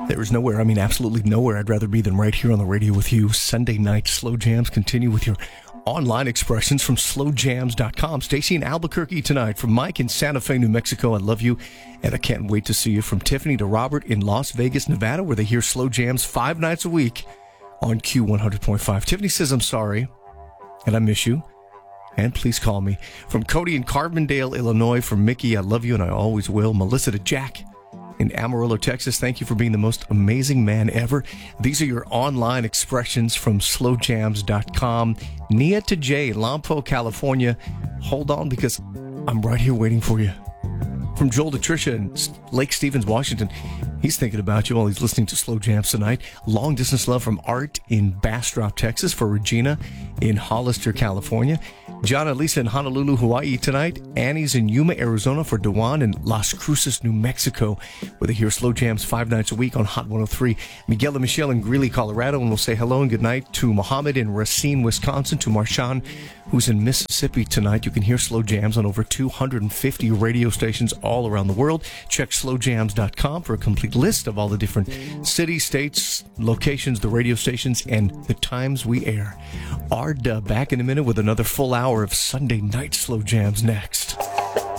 There is nowhere, I mean absolutely nowhere I'd rather be than right here on the radio with you. Sunday night slow jams continue with your online expressions from slowjams.com. Stacy in Albuquerque tonight. From Mike in Santa Fe, New Mexico, I love you, and I can't wait to see you. From Tiffany to Robert in Las Vegas, Nevada, where they hear slow jams 5 nights a week on Q100.5. Tiffany says, I'm sorry, and I miss you, and please call me. From Cody in Carbondale, Illinois. From Mickey, I love you, and I always will. Melissa to Jack in Amarillo, Texas, thank you for being the most amazing man ever. These are your online expressions from slowjams.com. Nia to Jay, Lompo, California. Hold on, because I'm right here waiting for you. From Joel to Tricia in Lake Stevens, Washington. He's thinking about you while he's listening to Slow Jams tonight. Long distance love from Art in Bastrop, Texas. For Regina in Hollister, California. John and Lisa in Honolulu, Hawaii tonight. Annie's in Yuma, Arizona. For Dewan in Las Cruces, New Mexico, where they hear Slow Jams 5 nights a week on Hot 103. Miguel and Michelle in Greeley, Colorado. And we'll say hello and good night to Mohammed in Racine, Wisconsin. To Marshawn, who's in Mississippi tonight. You can hear Slow Jams on over 250 radio stations all around the world. Check slowjams.com for a complete list of all the different cities, states, locations, the radio stations, and the times we air. Ard back in a minute with another full hour of Sunday night Slow Jams next.